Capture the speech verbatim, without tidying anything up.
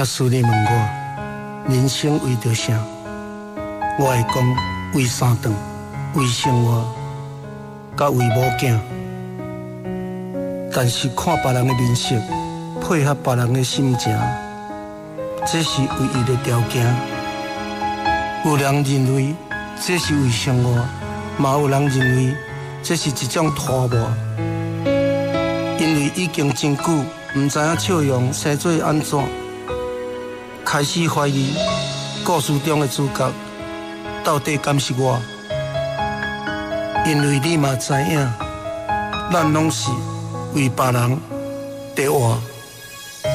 假使你问我，人生为着啥？我会讲为三顿，为生活，甲为某囝。但是看别人的面色，配合别人的心情，这是唯一的条件。有人认为这是为生活，嘛有人认为这是一种拖磨。因为已经真久，唔知影笑容生做安怎，开始怀疑故事中的主角到底敢是我？因为你嘛知影，咱拢是为别人在活。